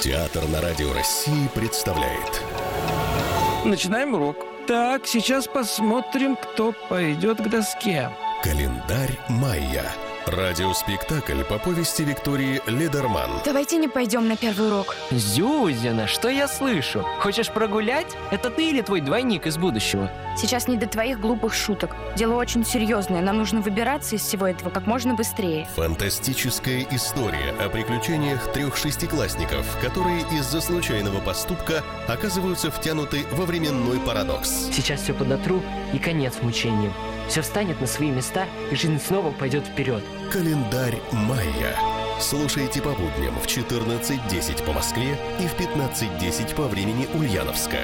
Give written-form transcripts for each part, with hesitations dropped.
Театр на Радио России представляет. Начинаем урок. Так, сейчас посмотрим, кто пойдет к доске. Календарь майя. Радиоспектакль по повести Виктории Ледерман. Давайте не пойдем на первый урок. Зюзина, что я слышу? Хочешь прогулять? Это ты или твой двойник из будущего? Сейчас не до твоих глупых шуток. Дело очень серьезное. Нам нужно выбираться из всего этого как можно быстрее. Фантастическая история о приключениях трех шестиклассников, которые из-за случайного поступка оказываются втянуты во временной парадокс. Сейчас все подотру, и конец мучениям. Все встанет на свои места, и жизнь снова пойдет вперед. Календарь майя. Слушайте по будням в 14:10 по Москве и в 15:10 по времени Ульяновска.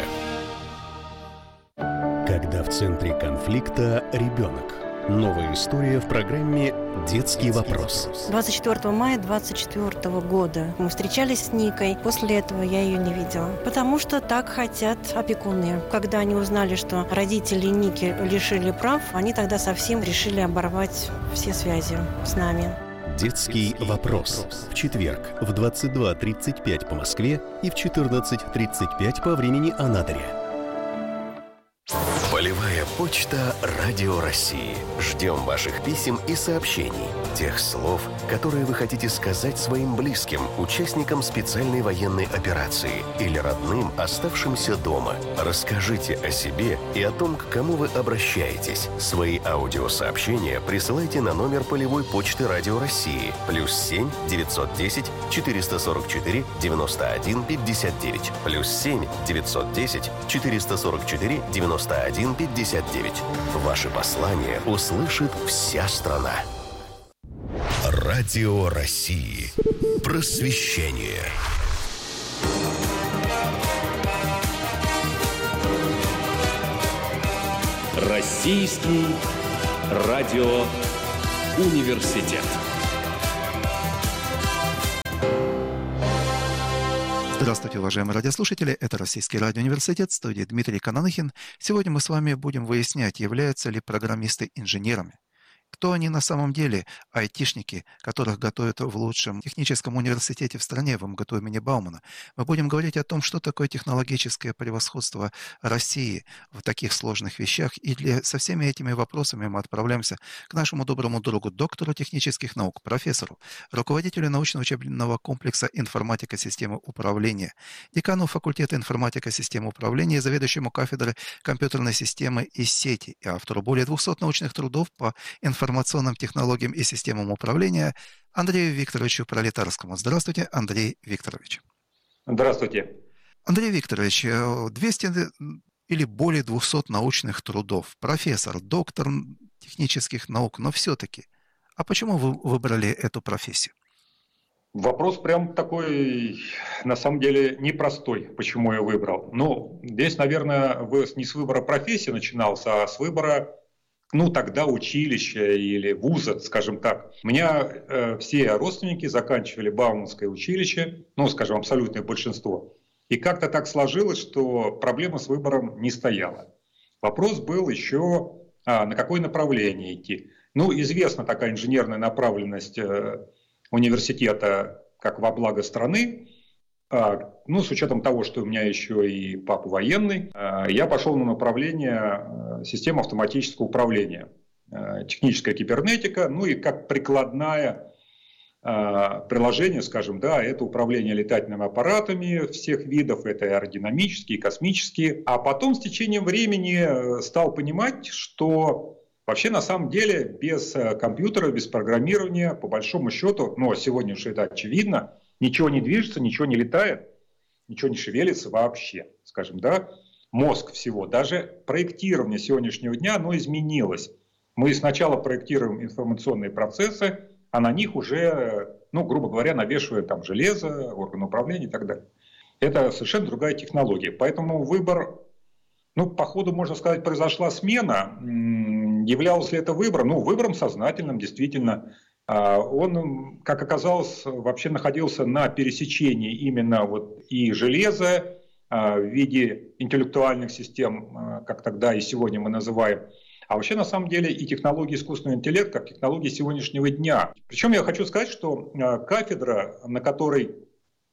Когда в центре конфликта ребенок. Новая история в программе «Детский вопрос». 24 мая 24 года мы встречались с Никой. После этого я ее не видела. Потому что так хотят опекуны. Когда они узнали, что родители Ники лишили прав, они тогда совсем решили оборвать все связи с нами. «Детский вопрос» в четверг в 22:35 по Москве и в 14:35 по времени Анадыря. Полевая почта Радио России. Ждем ваших писем и сообщений. Тех слов, которые вы хотите сказать своим близким, участникам специальной военной операции или родным, оставшимся дома. Расскажите о себе и о том, к кому вы обращаетесь. Свои аудиосообщения присылайте на номер полевой почты Радио России +7 910 444 91 59 +7 910 444 91 59. Ваши послания услышит вся страна. Радио России. Просвещение. Российский радиоуниверситет. Здравствуйте, уважаемые радиослушатели. Это Российский радиоуниверситет, в студии Дмитрий Кананыхин. Сегодня мы с вами будем выяснять, являются ли программисты инженерами. Кто они на самом деле, айтишники, которых готовят в лучшем техническом университете в стране, в МГТУ имени Баумана. Мы будем говорить о том, что такое технологическое превосходство России в таких сложных вещах. И со всеми этими вопросами мы отправляемся к нашему доброму другу, доктору технических наук, профессору, руководителю научно-учебного комплекса «Информатика системы управления», декану факультета «Информатика системы управления», заведующему кафедрой компьютерной системы и сети и автору более 200 научных трудов по информационным технологиям и системам управления Андрею Викторовичу Пролетарскому. Здравствуйте, Андрей Викторович. Здравствуйте. Андрей Викторович, 200 или более 200 научных трудов, профессор, доктор технических наук, но все-таки, а почему вы выбрали эту профессию? Вопрос прям такой, на самом деле, непростой, почему я выбрал. Ну, здесь, наверное, не с выбора профессии начинался, а с выбора тогда училища или вуза, скажем так. У меня все родственники заканчивали Бауманское училище, скажем, абсолютное большинство. И как-то так сложилось, что проблема с выбором не стояла. Вопрос был еще, на какое направление идти. Известна такая инженерная направленность университета, как во благо страны. С учетом того, что у меня еще и папа военный, я пошел на направление системы автоматического управления, техническая кибернетика, и как прикладное приложение, скажем, это управление летательными аппаратами всех видов, это и аэродинамические, и космические. А потом с течением времени стал понимать, что вообще на самом деле без компьютера, без программирования, по большому счету, сегодня уже это очевидно, ничего не движется, ничего не летает, ничего не шевелится вообще, скажем, мозг всего. Даже проектирование сегодняшнего дня, оно изменилось. Мы сначала проектируем информационные процессы, а на них уже, грубо говоря, навешиваем там железо, органы управления и так далее. Это совершенно другая технология. Поэтому выбор, по ходу, можно сказать, произошла смена. Являлся ли это выбором? Выбором сознательным, действительно. Он, как оказалось, вообще находился на пересечении именно и железа в виде интеллектуальных систем, как тогда и сегодня мы называем, а вообще на самом деле и технологии искусственного интеллекта, как технологии сегодняшнего дня. Причем я хочу сказать, что кафедра, на которой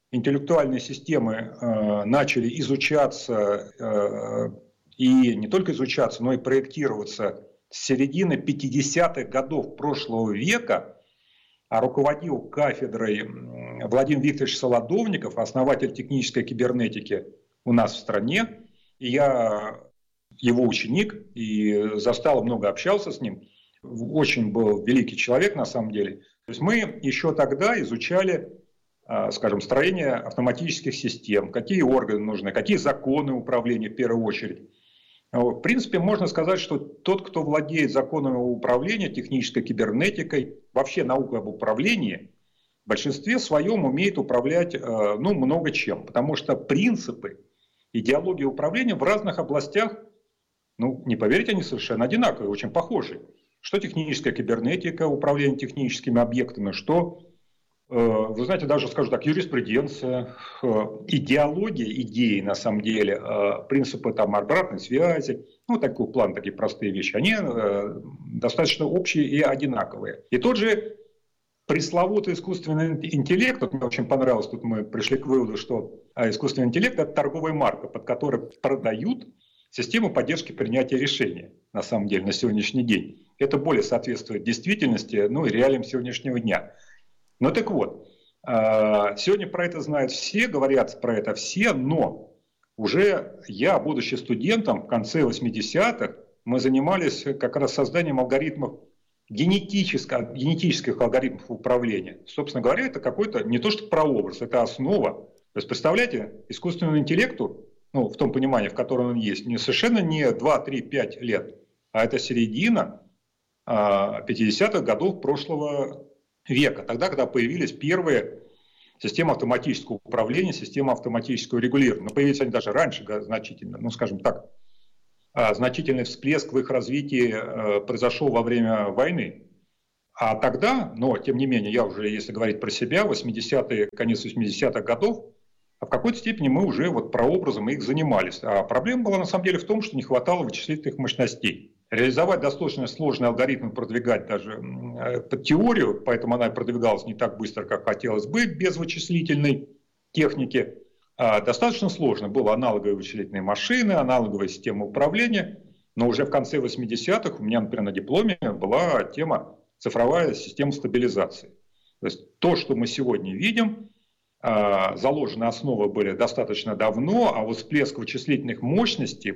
интеллектуальные системы начали изучаться, и не только изучаться, но и проектироваться с середины 50-х годов прошлого века, а руководил кафедрой Владимир Викторович Солодовников, основатель технической кибернетики у нас в стране. И я его ученик, и застал, много общался с ним. Очень был великий человек на самом деле. То есть мы еще тогда изучали, скажем, строение автоматических систем, какие органы нужны, какие законы управления в первую очередь. В принципе, можно сказать, что тот, кто владеет законами управления, технической кибернетикой, вообще наукой об управлении, в большинстве своем умеет управлять много чем. Потому что принципы, идеология управления в разных областях, не поверите, они совершенно одинаковые, очень похожи. Что техническая кибернетика, управление техническими объектами, что, вы знаете, даже скажу так, юриспруденция, идеология, идеи на самом деле, принципы обратной связи, такой план, такие простые вещи, они достаточно общие и одинаковые. И тот же пресловутый искусственный интеллект, мне очень понравилось, тут мы пришли к выводу, что искусственный интеллект – это торговая марка, под которой продают систему поддержки принятия решений, на самом деле, на сегодняшний день. Это более соответствует действительности, и реалиям сегодняшнего дня. Так вот, сегодня про это знают все, говорят про это все, но уже я, будучи студентом, в конце 80-х, мы занимались как раз созданием алгоритмов, генетических алгоритмов управления. Собственно говоря, это какой-то не то что прообраз, это основа. То есть, представляете, искусственному интеллекту, в том понимании, в котором он есть, совершенно не 2, 3, 5 лет, а это середина 50-х годов прошлого века, тогда, когда появились первые системы автоматического управления, системы автоматического регулирования. Но появились они даже раньше значительно, скажем так, значительный всплеск в их развитии произошел во время войны. А тогда, но тем не менее, я уже, если говорить про себя, 80-е, конец 80-х годов, в какой-то степени мы уже прообразом их занимались. А проблема была на самом деле в том, что не хватало вычислительных мощностей. Реализовать достаточно сложный алгоритм, продвигать даже под теорию, поэтому она продвигалась не так быстро, как хотелось бы, без вычислительной техники. Достаточно сложно. Были аналоговые вычислительные машины, аналоговая система управления, но уже в конце 80-х у меня, например, на дипломе была тема цифровая система стабилизации. То есть то, что мы сегодня видим, заложенные основы были достаточно давно, а вот всплеск вычислительных мощностей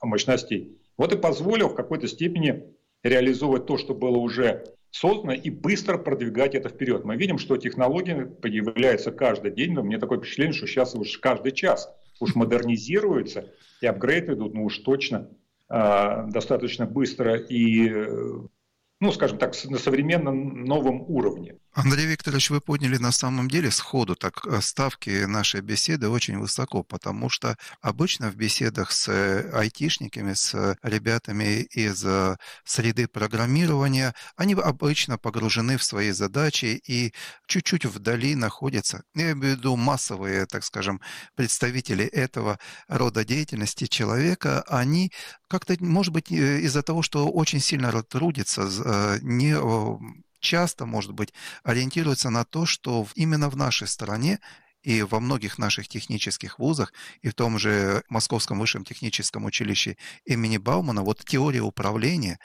вот и позволил в какой-то степени реализовывать то, что было уже создано, и быстро продвигать это вперед. Мы видим, что технологии появляются каждый день, но мне такое впечатление, что сейчас уж каждый час уж модернизируются, и апгрейды идут, уж точно достаточно быстро и, скажем так, на современном новом уровне. Андрей Викторович, вы подняли на самом деле сходу так ставки нашей беседы очень высоко, потому что обычно в беседах с айтишниками, с ребятами из среды программирования, они обычно погружены в свои задачи и чуть-чуть вдали находятся, я имею в виду массовые, так скажем, представители этого рода деятельности человека, они как-то, может быть, из-за того, что очень сильно трудятся, не часто, может быть, ориентируются на то, что именно в нашей стране и во многих наших технических вузах, и в том же Московском высшем техническом училище имени Баумана, вот теория управления,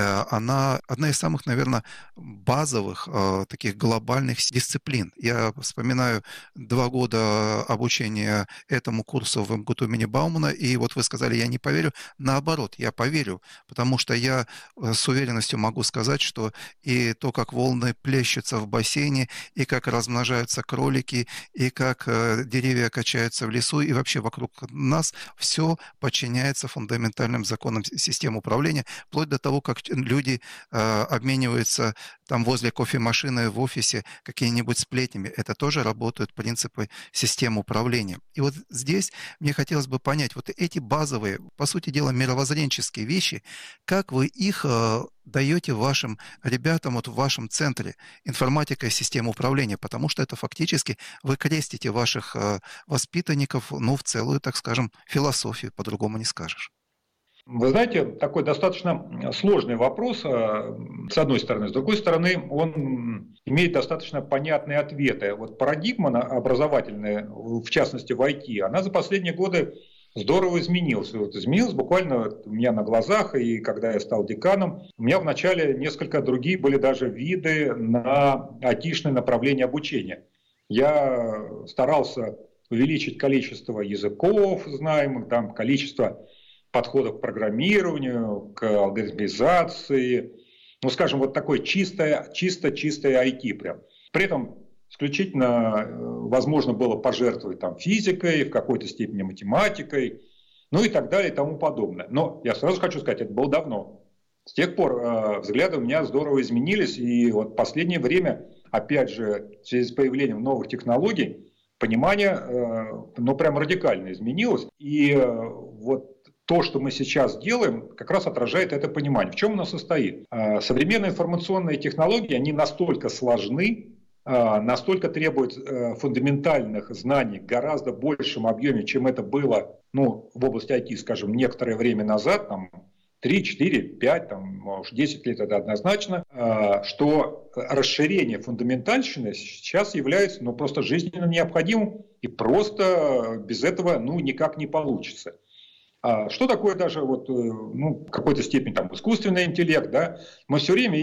она одна из самых, наверное, базовых таких глобальных дисциплин. Я вспоминаю 2 года обучения этому курсу в МГУТ имени Баумана, и вот вы сказали, я не поверю. Наоборот, я поверю, потому что я с уверенностью могу сказать, что и то, как волны плещутся в бассейне, и как размножаются кролики, и как деревья качаются в лесу, и вообще вокруг нас все подчиняется фундаментальным законам системы управления, вплоть до того, как люди обмениваются там возле кофемашины в офисе какими-нибудь сплетнями. Это тоже работают принципы системы управления. И вот здесь мне хотелось бы понять, вот эти базовые, по сути дела, мировоззренческие вещи, как вы их даете вашим ребятам вот в вашем центре информатика и система управления, потому что это фактически вы крестите ваших воспитанников, в целую, так скажем, философию, по-другому не скажешь. Вы знаете, такой достаточно сложный вопрос, с одной стороны. С другой стороны, он имеет достаточно понятные ответы. Вот парадигма образовательная, в частности в IT, она за последние годы здорово изменилась. Вот изменилась буквально у меня на глазах, и когда я стал деканом, у меня вначале несколько другие были даже виды на айтишное направление обучения. Я старался увеличить количество языков знаемых, там, количество подходов к программированию, к алгоритмизации, ну, скажем, вот такое чистое IT прям. При этом исключительно возможно было пожертвовать там физикой, в какой-то степени математикой, ну и так далее и тому подобное. Но я сразу хочу сказать, это было давно. С тех пор взгляды у меня здорово изменились, и вот в последнее время, опять же, в связи с появлением новых технологий, понимание, ну, прям радикально изменилось. И вот то, что мы сейчас делаем, как раз отражает это понимание. В чем оно состоит? Современные информационные технологии, они настолько сложны, настолько требуют фундаментальных знаний в гораздо большем объеме, чем это было, ну, в области IT, скажем, некоторое время назад, там, 3, 4, 5, там, может, 10 лет это однозначно, что расширение фундаментальщины сейчас является, ну, просто жизненно необходимым, и просто без этого, ну, никак не получится. Что такое даже вот, ну, в какой-то степени там, искусственный интеллект? Да? Мы все время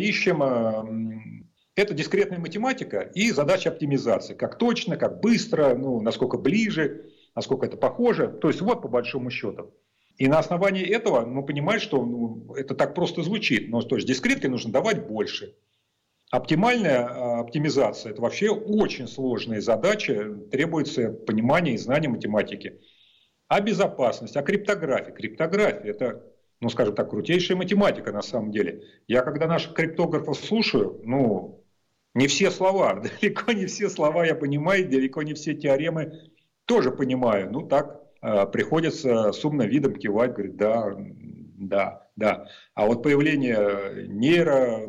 ищем, это дискретная математика и задача оптимизации. Как точно, как быстро, ну, насколько ближе, насколько это похоже. То есть вот по большому счету. И на основании этого мы понимаем, что, ну, это так просто звучит. Но то есть дискреткой нужно давать больше. Оптимальная оптимизация – это вообще очень сложная задача. Требуется понимание и знание математики. А безопасность, а криптография. Криптография – это, ну, скажем так, крутейшая математика на самом деле. Я когда наших криптографов слушаю, ну, не все слова, далеко не все слова я понимаю, далеко не все теоремы тоже понимаю. Ну, так приходится с умным видом кивать, говорить, да. А вот появление нейро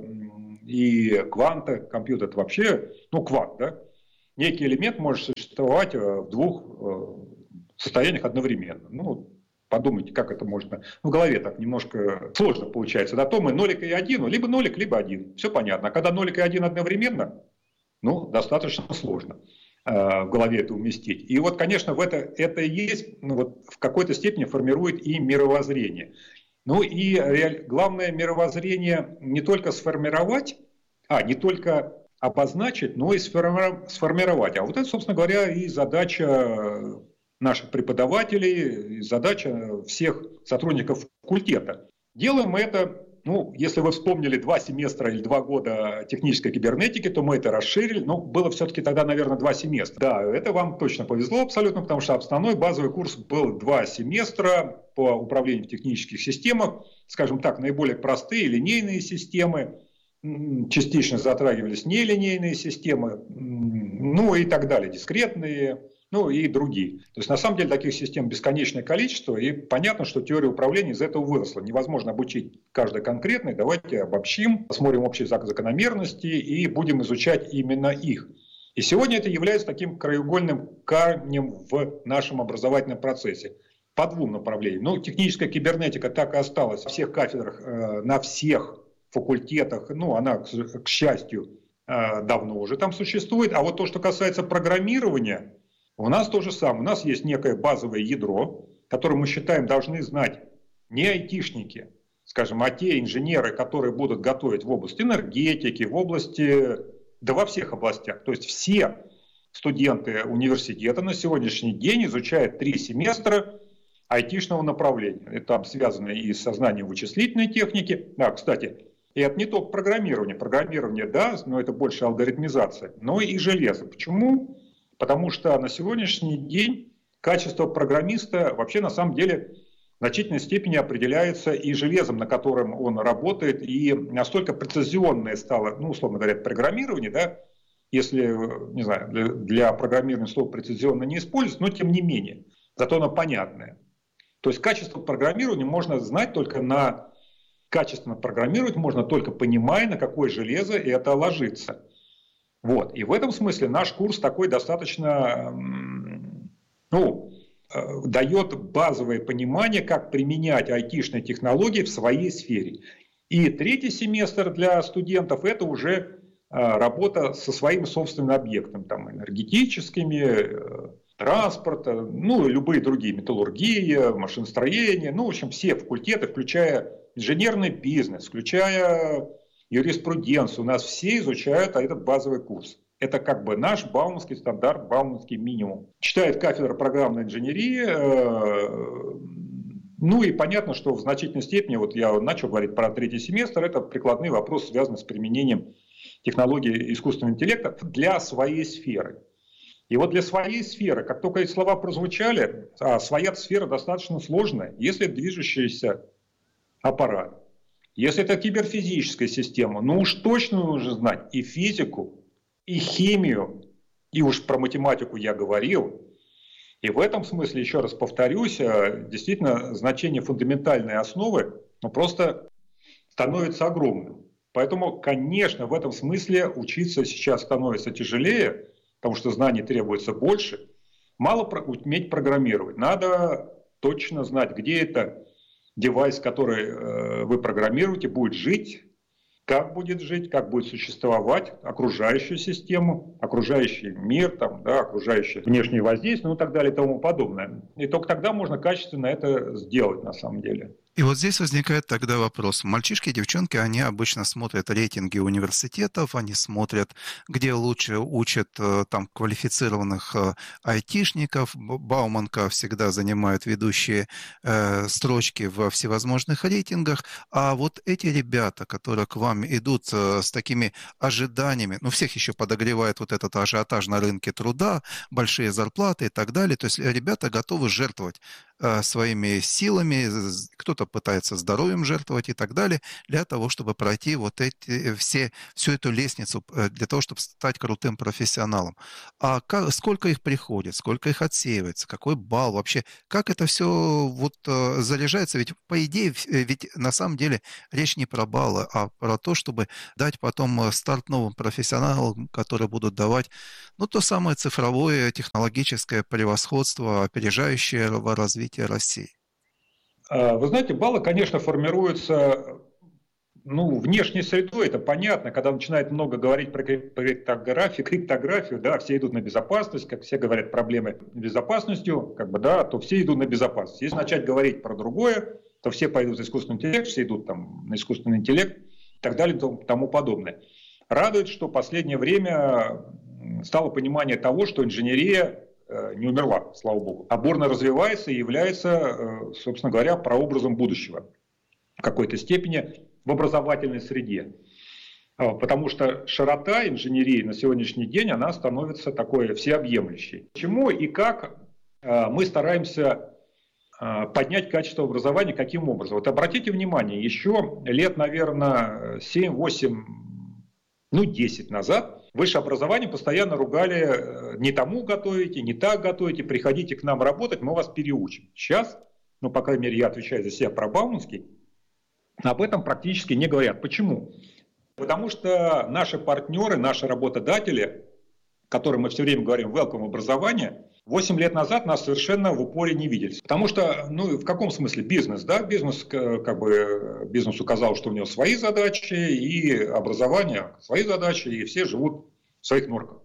и кванта, компьютер – это вообще, ну, квант, да? Некий элемент может существовать в двух состояниях одновременно. Ну, подумайте, как это можно. В голове так немножко сложно получается. Да, то мы нолик и один, либо нолик, либо один. Все понятно. А когда нолик и один одновременно, ну, достаточно сложно в голове это уместить. И вот, конечно, это и есть, ну, вот, в какой-то степени формирует и мировоззрение. Ну и главное мировоззрение не только сформировать, не только обозначить, но и сформировать. А вот это, собственно говоря, и задача наших преподавателей, задача всех сотрудников факультета. Делаем мы это, ну, если вы вспомнили 2 семестра или 2 года технической кибернетики, то мы это расширили, но было все-таки тогда, наверное, 2 семестра. Да, это вам точно повезло абсолютно, потому что основной базовый курс был 2 семестра по управлению в технических системах, скажем так, наиболее простые линейные системы, частично затрагивались нелинейные системы, ну и так далее, дискретные, ну и другие. То есть на самом деле таких систем бесконечное количество, и понятно, что теория управления из этого выросла. Невозможно обучить каждой конкретной, давайте обобщим, посмотрим общие закономерности и будем изучать именно их. И сегодня это является таким краеугольным камнем в нашем образовательном процессе по 2 направлениям. Ну, техническая кибернетика так и осталась на всех кафедрах, на всех факультетах, ну, она, к счастью, давно уже там существует. А вот то, что касается программирования, у нас то же самое. У нас есть некое базовое ядро, которое мы считаем должны знать не айтишники, скажем, а те инженеры, которые будут готовить в области энергетики, в области, да во всех областях. То есть все студенты университета на сегодняшний день изучают 3 семестра айтишного направления. Это там связано и со знанием вычислительной техники. Да, кстати, и это не только программирование. Программирование, да, но это больше алгоритмизация, но и железо. Почему? Потому что на сегодняшний день качество программиста вообще на самом деле в значительной степени определяется и железом, на котором он работает, и настолько прецизионное стало, ну, условно говоря, программирование, да, если, не знаю, для программирования слово прецизионно не используется, но тем не менее, зато оно понятное. То есть качество программирования можно знать только качественно программировать можно только понимая, на какое железо это ложится. Вот. И в этом смысле наш курс такой достаточно, ну, дает базовое понимание, как применять айтишные технологии в своей сфере. И третий семестр для студентов – это уже работа со своим собственным объектом, там, энергетическими, транспорта, ну, любые другие, металлургия, машиностроение, ну, в общем, все факультеты, включая инженерный бизнес, включая юриспруденцию, у нас все изучают этот базовый курс. Это как бы наш бауманский стандарт, бауманский минимум. Читает кафедра программной инженерии. Ну и понятно, что в значительной степени, вот я начал говорить про третий семестр, это прикладные вопросы, связанные с применением технологий искусственного интеллекта для своей сферы. И вот для своей сферы, как только эти слова прозвучали, а своя сфера достаточно сложная, если это движущийся аппарат, если это киберфизическая система, ну уж точно нужно знать и физику, и химию, и уж про математику я говорил. И в этом смысле, еще раз повторюсь, действительно значение фундаментальной основы просто становится огромным. Поэтому, конечно, в этом смысле учиться сейчас становится тяжелее, потому что знаний требуется больше. Мало уметь программировать. Надо точно знать, где это девайс, который вы программируете, будет жить, как будет существовать, окружающую систему, окружающий мир, там, да, окружающее внешнее воздействие, ну и так далее и тому подобное. И только тогда можно качественно это сделать на самом деле. И вот здесь возникает тогда вопрос. Мальчишки и девчонки, они обычно смотрят рейтинги университетов, они смотрят, где лучше учат там квалифицированных айтишников. Бауманка всегда занимает ведущие строчки во всевозможных рейтингах. А вот эти ребята, которые к вам идут с такими ожиданиями, ну всех еще подогревает вот этот ажиотаж на рынке труда, большие зарплаты и так далее. То есть ребята готовы жертвовать своими силами, кто-то пытается здоровьем жертвовать и так далее, для того, чтобы пройти вот всю эту лестницу, для того, чтобы стать крутым профессионалом. А сколько их приходит, сколько их отсеивается, какой балл вообще, как это все вот заряжается? Ведь по идее, ведь на самом деле речь не про баллы, а про то, чтобы дать потом старт новым профессионалам, которые будут давать, ну, то самое цифровое технологическое превосходство, опережающее развитие России. Вы знаете, баллы, конечно, формируются внешней средой, это понятно, когда начинает много говорить про криптографию, да, все идут на безопасность, как все говорят, проблемы с безопасностью, то все идут на безопасность. Если начать говорить про другое, то все пойдут в искусственный интеллект, все идут там на искусственный интеллект и так далее и тому подобное. Радует, что в последнее время стало понимание того, что инженерия не умерла, слава богу, а бурно развивается и является, собственно говоря, прообразом будущего в какой-то степени в образовательной среде. Потому что широта инженерии на сегодняшний день, она становится такой всеобъемлющей. Почему и как мы стараемся поднять качество образования, каким образом? Вот обратите внимание, еще лет, наверное, 7-8, 10 назад высшее образование постоянно ругали: не тому готовите, не так готовите, приходите к нам работать, мы вас переучим. Сейчас, по крайней мере, я отвечаю за себя про Бауманский, об этом практически не говорят. Почему? Потому что наши партнеры, наши работодатели, которым мы все время говорим welcome образование, 8 лет назад нас совершенно в упоре не видели. Потому что, в каком смысле бизнес? Да? Бизнес указал, что у него свои задачи, и образование свои задачи, и все живут в своих норках.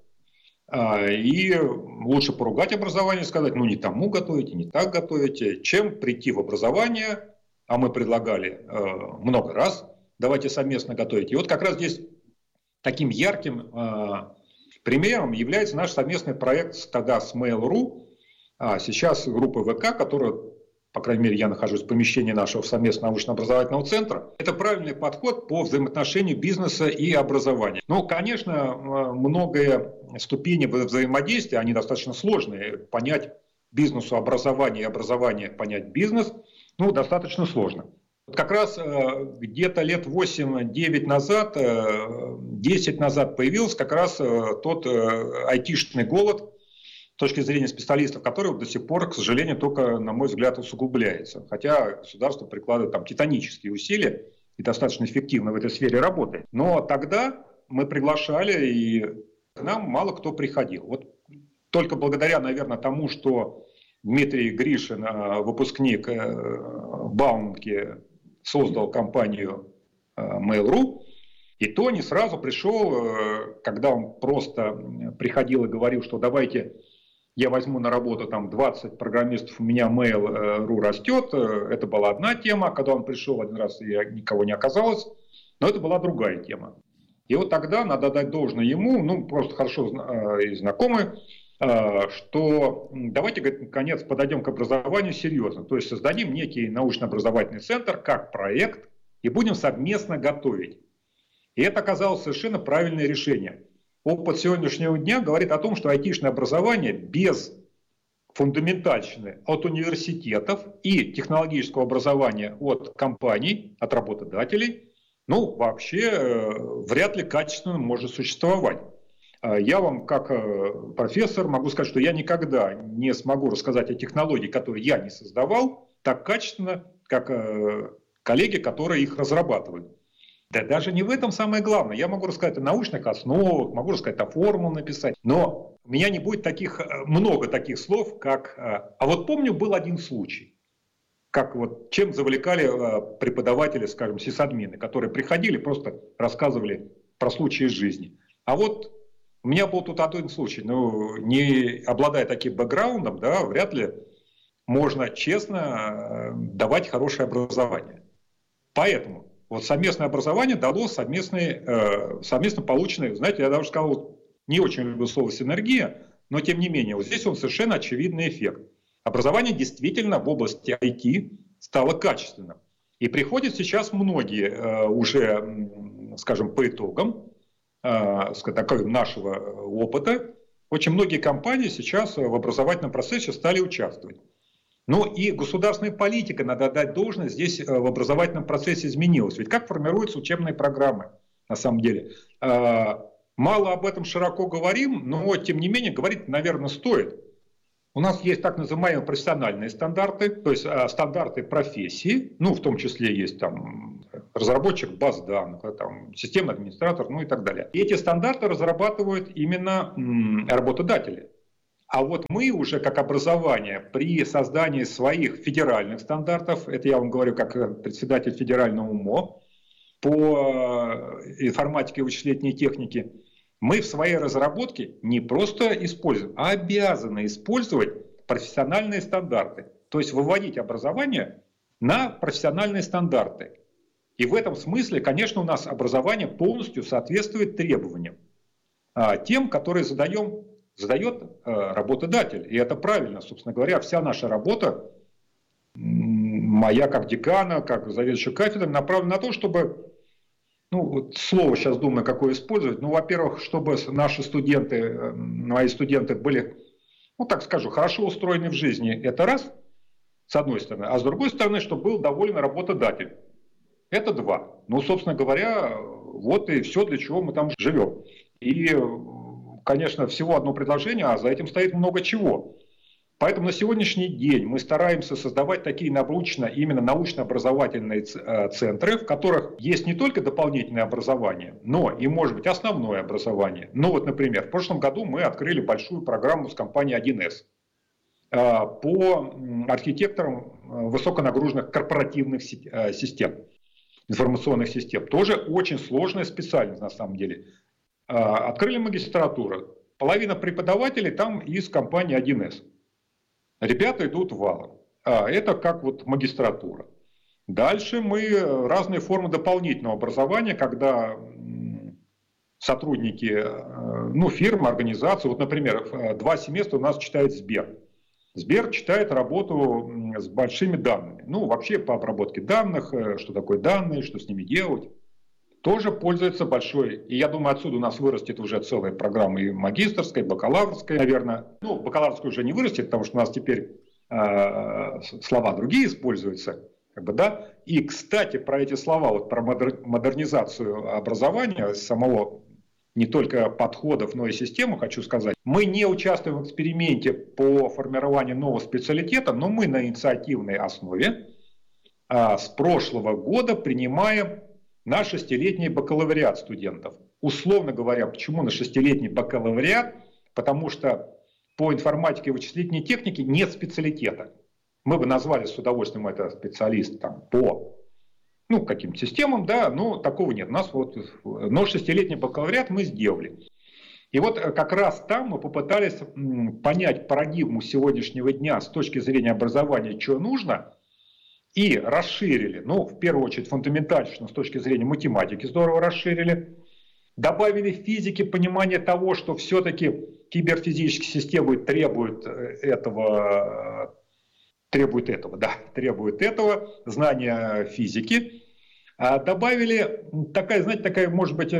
И лучше поругать образование и сказать: не тому готовите, не так готовите, чем прийти в образование, а мы предлагали много раз, давайте совместно готовить. И вот как раз здесь таким ярким примером является наш совместный проект тогда с Mail.ru, а сейчас группа ВК, которая, по крайней мере, я нахожусь в помещении нашего совместного научно-образовательного центра. Это правильный подход по взаимоотношению бизнеса и образования. Конечно, многие ступени взаимодействия, они достаточно сложные. Понять бизнесу образование и образование понять бизнес, достаточно сложно. Как раз где-то лет 8-9 назад, 10 назад появился как раз тот айтишный голод с точки зрения специалистов, который до сих пор, к сожалению, только, на мой взгляд, усугубляется. Хотя государство прикладывает там титанические усилия и достаточно эффективно в этой сфере работает. Но тогда мы приглашали, и к нам мало кто приходил. Вот только благодаря, наверное, тому, что Дмитрий Гришин, выпускник Бауманки, создал компанию Mail.ru, и Тони сразу пришел, когда он просто приходил и говорил, что давайте я возьму на работу там 20 программистов, у меня Mail.ru растет. Это была одна тема. Когда он пришел один раз, никого не оказалось. Но это была другая тема. И вот тогда надо дать должное ему, ну просто хорошо и знакомы, что давайте, говорит, наконец подойдем к образованию серьезно. То есть создадим некий научно-образовательный центр как проект и будем совместно готовить. И это оказалось совершенно правильное решение. Опыт сегодняшнего дня говорит о том, что айтишное образование без фундаментальщины от университетов и технологического образования от компаний, от работодателей, ну, вообще вряд ли качественно может существовать. Я вам, как профессор, могу сказать, что я никогда не смогу рассказать о технологии, которые я не создавал, так качественно, как коллеги, которые их разрабатывают. Да даже не в этом самое главное. Я могу рассказать о научных основах, могу рассказать о формулах написать, но у меня не будет много таких слов, как... А вот помню, был один случай, как вот чем завлекали преподаватели, скажем, сисадмины, которые приходили, просто рассказывали про случаи из жизни. А вот у меня был тут один случай, ну, не обладая таким бэкграундом, да, вряд ли можно честно давать хорошее образование. Поэтому вот совместное образование дало совместно полученное, знаете, я даже сказал, не очень люблю слово синергия, но тем не менее, вот здесь он совершенно очевидный эффект. Образование действительно в области IT стало качественным. И приходят сейчас многие уже, скажем, по итогам нашего опыта, очень многие компании сейчас в образовательном процессе стали участвовать. Но и государственная политика, надо отдать должное, здесь в образовательном процессе изменилась. Ведь как формируются учебные программы, на самом деле. Мало об этом широко говорим, но тем не менее говорить, наверное, стоит. У нас есть так называемые профессиональные стандарты, то есть стандарты профессии, ну, в том числе есть там разработчик баз данных, там, системный администратор, ну и так далее. И эти стандарты разрабатывают именно работодатели. А вот мы уже как образование при создании своих федеральных стандартов, это я вам говорю как председатель федерального УМО по информатике и вычислительной технике, мы в своей разработке не просто используем, а обязаны использовать профессиональные стандарты. То есть выводить образование на профессиональные стандарты. И в этом смысле, конечно, у нас образование полностью соответствует требованиям, тем, которые задает работодатель. И это правильно, собственно говоря, вся наша работа, моя как декана, как заведующего кафедрой, направлена на то, чтобы, ну, вот слово сейчас думаю, какое использовать, ну, во-первых, чтобы наши студенты, мои студенты были, ну, так скажу, хорошо устроены в жизни, это раз, с одной стороны, а с другой стороны, чтобы был доволен работодатель. Это два. Ну, собственно говоря, вот и все, для чего мы там живем. И конечно, всего одно предложение, а за этим стоит много чего. Поэтому на сегодняшний день мы стараемся создавать такие именно научно-образовательные центры, в которых есть не только дополнительное образование, но и, может быть, основное образование. Ну вот, например, в прошлом году мы открыли большую программу с компанией 1С по архитекторам высоконагруженных корпоративных систем, информационных систем. Тоже очень сложная специальность на самом деле. Открыли магистратуру. Половина преподавателей там из компании 1С. Ребята идут валом. Это как вот магистратура. Дальше мы разные формы дополнительного образования, когда сотрудники фирм, организаций, вот, например, 2 семестра у нас читает Сбер. Сбер читает работу с большими данными. Ну, вообще по обработке данных, что такое данные, что с ними делать. Тоже пользуется большой, и я думаю, отсюда у нас вырастет уже целая программа и магистерская, и бакалаврская, наверное. Ну, бакалаврскую уже не вырастет, потому что у нас теперь слова другие используются. Да? И, кстати, про эти слова, вот про модернизацию образования, самого не только подходов, но и систему, хочу сказать. Мы не участвуем в эксперименте по формированию нового специалитета, но мы на инициативной основе с прошлого года принимаем на 6-летний бакалавриат студентов. Условно говоря, почему на 6-летний бакалавриат? Потому что по информатике и вычислительной технике нет специалитета. Мы бы назвали с удовольствием это специалист там, по каким-то системам, да, но такого нет. У нас но 6-летний бакалавриат мы сделали. И вот как раз там мы попытались понять парадигму сегодняшнего дня с точки зрения образования, что нужно, и расширили. В первую очередь фундаментально с точки зрения математики здорово расширили. Добавили в физике понимание того, что все-таки киберфизические системы требуют этого, знания физики. А добавили такая, может быть,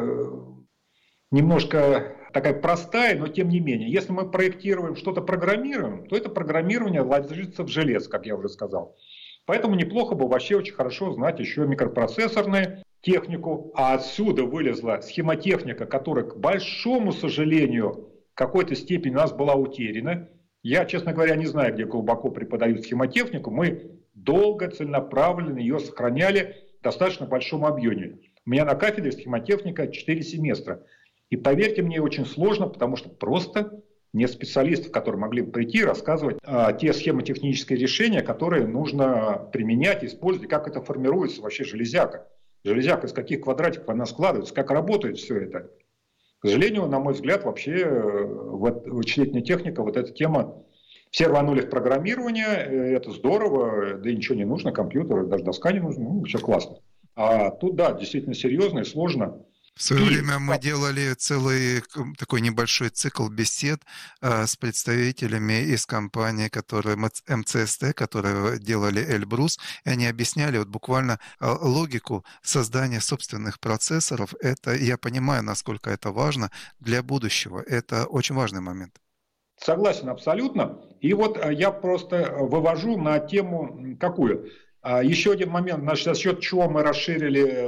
немножко такая простая, но тем не менее. Если мы проектируем, что-то программируем, то это программирование ложится в железо, как я уже сказал. Поэтому неплохо бы вообще очень хорошо знать еще микропроцессорную технику. А отсюда вылезла схемотехника, которая, к большому сожалению, в какой-то степени у нас была утеряна. Я, честно говоря, не знаю, где глубоко преподают схемотехнику. Мы долго, целенаправленно ее сохраняли в достаточно большом объеме. У меня на кафедре схемотехника 4 семестра. И поверьте мне, очень сложно, потому что просто нет специалистов, которые могли бы прийти и рассказывать те схемотехнические решения, которые нужно применять, использовать, как это формируется вообще железяка. Железяка, из каких квадратиков она складывается, как работает все это. К сожалению, на мой взгляд, вообще вычислительная техника, вот эта тема, все рванули в программирование, это здорово, да и ничего не нужно, компьютер, даже доска не нужна, все классно. А тут, да, действительно серьезно и сложно. В свое время мы делали целый такой небольшой цикл бесед с представителями из компании, которые МЦСТ, которые делали Эльбрус, и они объясняли буквально логику создания собственных процессоров. Это, я понимаю, насколько это важно для будущего. Это очень важный момент. Согласен абсолютно. И вот я просто вывожу на тему какую. Еще один момент, за счет чего мы расширили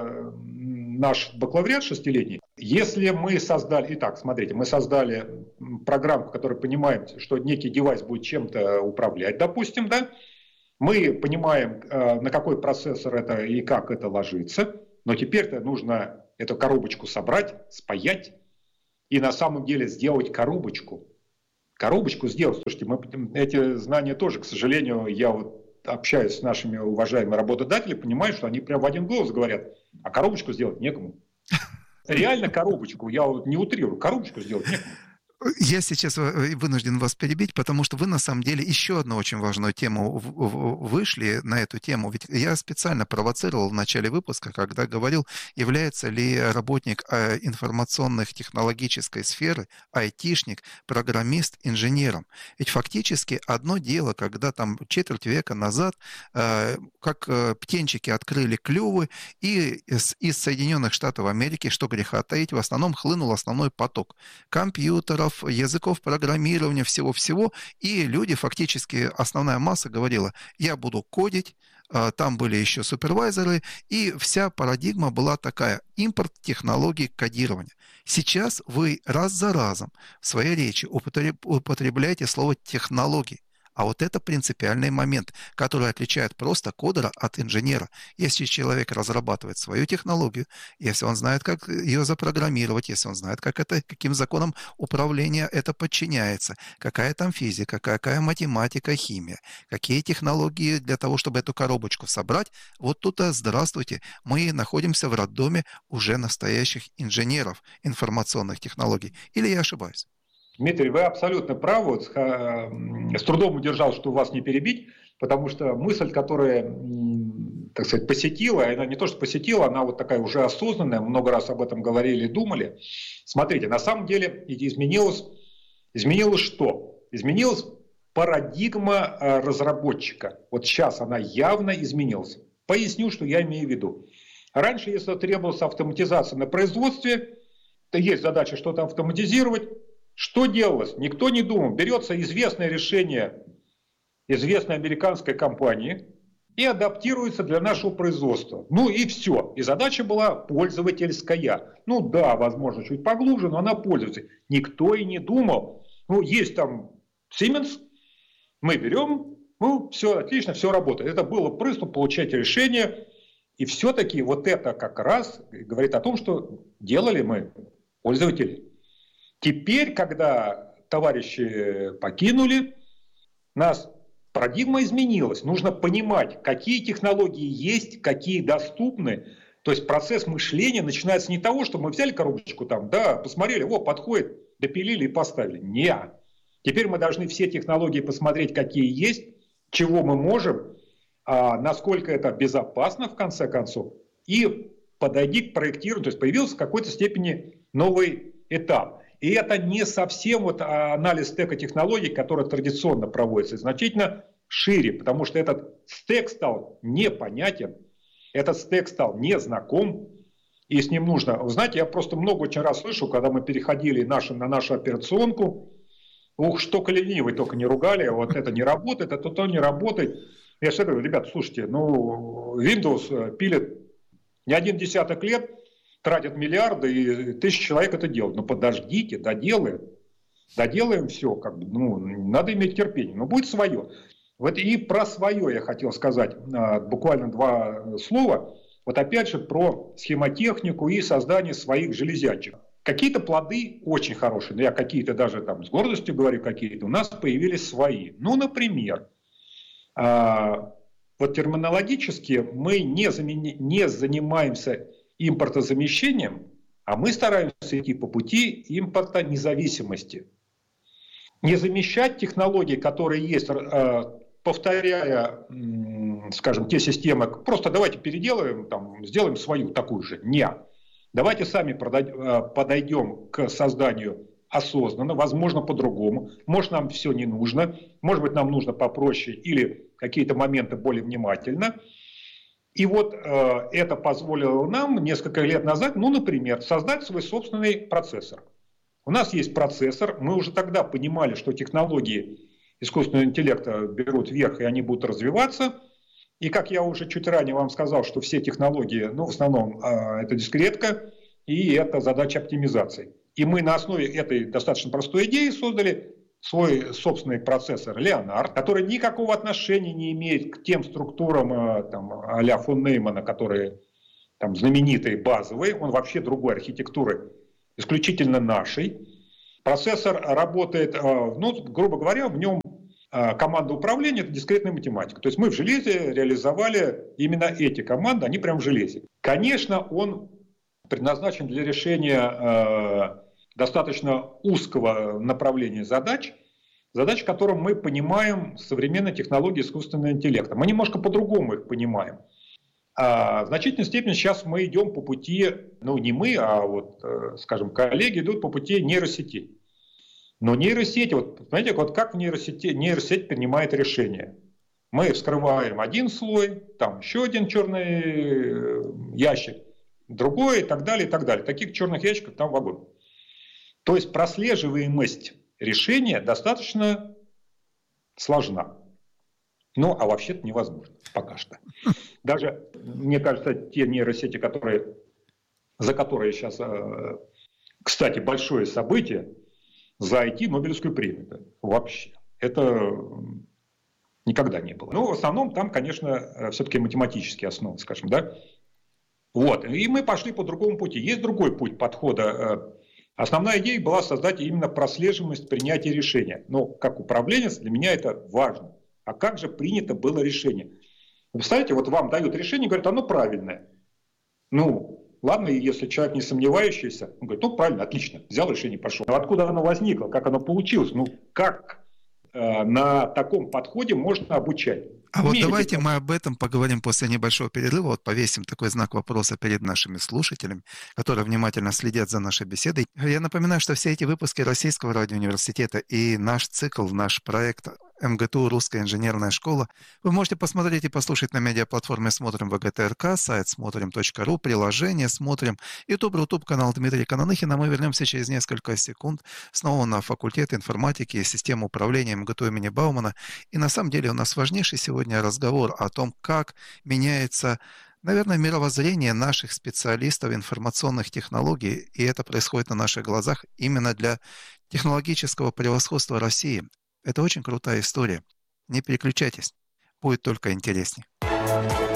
наш бакалавриат 6-летний. Если мы создали, итак, смотрите, мы создали программку, которая понимает, что некий девайс будет чем-то управлять, допустим, да, мы понимаем, на какой процессор это и как это ложится, но теперь-то нужно эту коробочку собрать, спаять и на самом деле сделать коробочку. Коробочку сделать. Слушайте, мы эти знания тоже, к сожалению, я общаюсь с нашими уважаемыми работодателями, понимаю, что они прям в один голос говорят, а коробочку сделать некому. Реально коробочку, я не утрирую, коробочку сделать некому. Я сейчас вынужден вас перебить, потому что вы на самом деле еще одну очень важную тему вышли на эту тему. Ведь я специально провоцировал в начале выпуска, когда говорил, является ли работник информационных технологической сферы, айтишник, программист, инженером. Ведь фактически одно дело, когда там четверть века назад, как птенчики открыли клювы, и из Соединенных Штатов Америки, что греха таить, в основном хлынул основной поток компьютеров, языков программирования, всего-всего, и люди, фактически основная масса говорила, я буду кодить, там были еще супервайзеры, и вся парадигма была такая, импорт технологий кодирования. Сейчас вы раз за разом в своей речи употребляете слово «технологии». А вот это принципиальный момент, который отличает просто кодера от инженера. Если человек разрабатывает свою технологию, если он знает, как ее запрограммировать, если он знает, каким законам управления это подчиняется, какая там физика, какая математика, химия, какие технологии для того, чтобы эту коробочку собрать, вот тут, здравствуйте, мы находимся в роддоме уже настоящих инженеров информационных технологий. Или я ошибаюсь? Дмитрий, вы абсолютно правы. С трудом удержал, что вас не перебить, потому что мысль, которая, так сказать, посетила, она не то, что посетила, она вот такая уже осознанная, много раз об этом говорили и думали. Смотрите, на самом деле изменилось что? Изменилась парадигма разработчика. Вот сейчас она явно изменилась. Поясню, что я имею в виду. Раньше, если требовалась автоматизация на производстве, то есть задача что-то автоматизировать. Что делалось? Никто не думал. Берется известное решение известной американской компании и адаптируется для нашего производства. Ну и все. И задача была пользовательская. Ну да, возможно, чуть поглубже, но она пользуется. Никто и не думал. Ну, есть там Siemens, мы берем, ну, все отлично, все работает. Это было просто получать решение. И все-таки вот это как раз говорит о том, что делали мы, пользователи. Теперь, когда товарищи покинули, нас парадигма изменилась. Нужно понимать, какие технологии есть, какие доступны. То есть процесс мышления начинается не с того, что мы взяли коробочку там, да, посмотрели, подходит, допилили и поставили. Нет. Теперь мы должны все технологии посмотреть, какие есть, чего мы можем, насколько это безопасно в конце концов, и подойти к проектированию. То есть появился в какой-то степени новый этап. И это не совсем анализ стека технологий, который традиционно проводится, значительно шире, потому что этот стек стал непонятен, этот стек стал незнаком, и с ним нужно... Вы знаете, я просто много очень раз слышу, когда мы переходили на нашу операционку, что ленивый только не ругали, вот это не работает, это то не работает. Я всегда говорю, ребята, слушайте, Windows пилит не 1 десяток лет, тратят миллиарды, и 1000 человек это делают. Подождите, доделаем. Доделаем все. Надо иметь терпение. Но будет свое. И про свое я хотел сказать буквально 2 слова. Опять же про схемотехнику и создание своих железячек. Какие-то плоды очень хорошие, но я какие-то даже с гордостью говорю, какие-то у нас появились свои. Например, терминологически мы не занимаемся импортозамещением, а мы стараемся идти по пути импорта независимости. Не замещать технологии, которые есть, повторяя, скажем, те системы, просто давайте переделаем, сделаем свою такую же. Нет. Давайте сами подойдем к созданию осознанно, возможно, по-другому. Может, нам все не нужно, может быть, нам нужно попроще или какие-то моменты более внимательно. И это позволило нам несколько лет назад, например, создать свой собственный процессор. У нас есть процессор, мы уже тогда понимали, что технологии искусственного интеллекта берут вверх, и они будут развиваться. И как я уже чуть ранее вам сказал, что все технологии, в основном это дискретка, и это задача оптимизации. И мы на основе этой достаточно простой идеи создали свой собственный процессор Leonard, который никакого отношения не имеет к тем структурам а-ля фон Неймана, которые знаменитые, базовые. Он вообще другой архитектуры, исключительно нашей. Процессор работает, грубо говоря, в нем команда управления – это дискретная математика. То есть мы в железе реализовали именно эти команды, они прямо в железе. Конечно, он предназначен для решения достаточно узкого направления задач, которым мы понимаем современные технологии искусственного интеллекта. Мы немножко по-другому их понимаем. В значительной степени сейчас мы идем по пути, не мы, а скажем, коллеги идут по пути нейросетей. Но нейросети, знаете, как нейросеть принимает решение. Мы вскрываем один слой, еще один черный ящик, другой и так далее, и так далее. Таких черных ящиков там вагон. То есть прослеживаемость решения достаточно сложна. А вообще-то невозможно пока что. Даже, мне кажется, те нейросети, за которые сейчас, кстати, большое событие, за IT Нобелевскую премию. Вообще. Это никогда не было. В основном там, конечно, все-таки математические основы, скажем, да. И мы пошли по другому пути. Есть другой путь подхода. Основная идея была создать именно прослеживаемость принятия решения. Но как управленец для меня это важно. А как же принято было решение? Вы представляете, вам дают решение, говорят, оно правильное. Ладно, если человек не сомневающийся, он говорит, правильно, отлично, взял решение, пошел. Но откуда оно возникло, как оно получилось? Как на таком подходе можно обучать? Давайте мы об этом поговорим после небольшого перерыва. Повесим такой знак вопроса перед нашими слушателями, которые внимательно следят за нашей беседой. Я напоминаю, что все эти выпуски Российского радиоуниверситета и наш цикл, наш проект МГТУ «Русская инженерная школа» вы можете посмотреть и послушать на медиаплатформе «Смотрим ВГТРК», сайт смотрим.ру, приложение «Смотрим», YouTube-канал Дмитрия Кананыхина. Мы вернемся через несколько секунд снова на факультет информатики и системы управления МГТУ имени Баумана. И на самом деле у нас важнейший сегодня разговор о том, как меняется, наверное, мировоззрение наших специалистов информационных технологий, и это происходит на наших глазах именно для технологического превосходства России. Это очень крутая история. Не переключайтесь, будет только интереснее.